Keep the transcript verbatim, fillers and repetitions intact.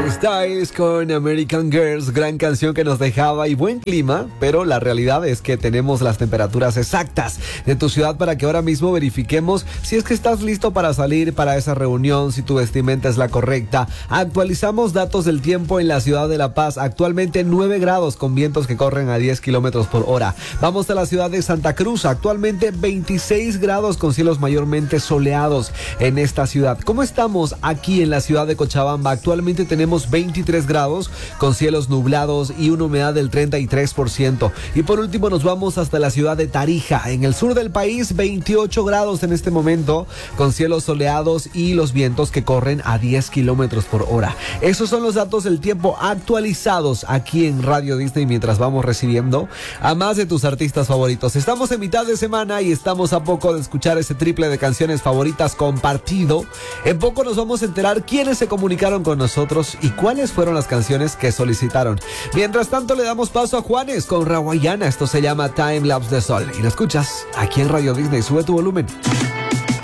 Harry Styles con American Girls, gran canción que nos dejaba y buen clima, pero la realidad es que tenemos las temperaturas exactas de tu ciudad para que ahora mismo verifiquemos si es que estás listo para salir para esa reunión, si tu vestimenta es la correcta. Actualizamos datos del tiempo en la ciudad de La Paz, actualmente nueve grados con vientos que corren a diez kilómetros por hora. Vamos a la ciudad de Santa Cruz, actualmente veintiséis grados con cielos mayormente soleados en esta ciudad. ¿Cómo estamos aquí en la ciudad de Cochabamba? Actualmente tenemos veintitrés grados con cielos nublados y una humedad del treinta y tres por ciento. Y por último nos vamos hasta la ciudad de Tarija, en el sur del país, veintiocho grados en este momento con cielos soleados y los vientos que corren a diez kilómetros por hora. Esos son los datos del tiempo actualizados aquí en Radio Disney mientras vamos recibiendo a más de tus artistas favoritos. Estamos en mitad de semana y estamos a poco de escuchar ese triple de canciones favoritas compartido. En poco nos vamos a enterar quiénes se comunicaron con nosotros y cuáles fueron las canciones que solicitaron. Mientras tanto le damos paso a Juanes con Rawayana. Esto se llama Time Lapse de Sol y lo escuchas aquí en Radio Disney. Sube tu volumen.